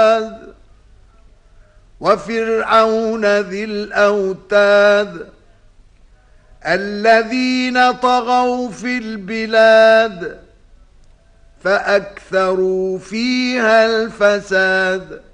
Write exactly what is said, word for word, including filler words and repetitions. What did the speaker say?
العباد وفرعون ذي الأوتاد الذين طغوا في البلاد فأكثروا فيها الفساد